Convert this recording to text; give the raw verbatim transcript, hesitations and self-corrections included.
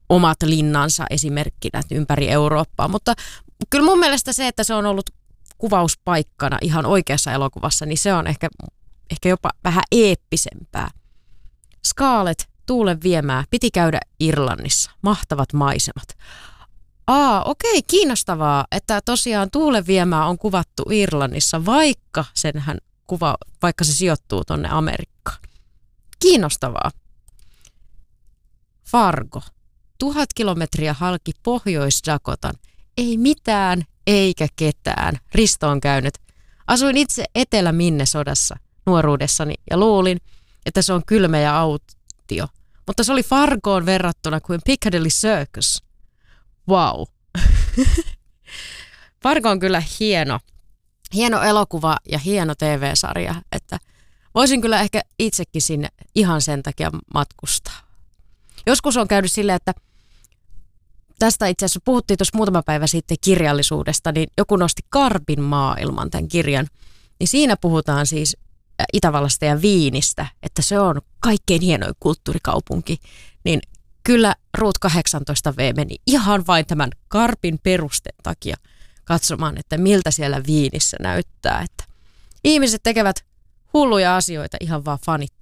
omat linnansa esimerkkinä ympäri Eurooppaa. Mutta kyllä mun mielestä se, että se on ollut kuvauspaikkana ihan oikeassa elokuvassa, niin se on ehkä, ehkä jopa vähän eeppisempää. Scarlett, tuulen viemää, piti käydä Irlannissa. Mahtavat maisemat. Aa, okei, kiinnostavaa, että tosiaan tuulen viemää on kuvattu Irlannissa, vaikka, senhän kuva, vaikka se sijoittuu tonne Amerikkaan. Kiinnostavaa. Fargo. Tuhat kilometriä halki Pohjois-Dakotan. Ei mitään eikä ketään. Risto on käynyt. Asuin itse Etelä-Minnesodassa nuoruudessani ja luulin, että se on kylmä ja autio. Mutta se oli Fargoon verrattuna kuin Piccadilly Circus. Wow. Fargo on kyllä hieno. Hieno elokuva ja hieno T V-sarja. Että voisin kyllä ehkä itsekin sinne ihan sen takia matkustaa. Joskus on käynyt silleen, että tästä itse asiassa puhuttiin tuossa muutama päivä sitten kirjallisuudesta, niin joku nosti Karpin maailman tämän kirjan. Niin siinä puhutaan siis Itävallasta ja Viinistä, että se on kaikkein hienoin kulttuurikaupunki. Niin kyllä Route kahdeksantoista V meni ihan vain tämän Karpin perusten takia katsomaan, että miltä siellä Viinissä näyttää. Että ihmiset tekevät hulluja asioita ihan vaan fanit,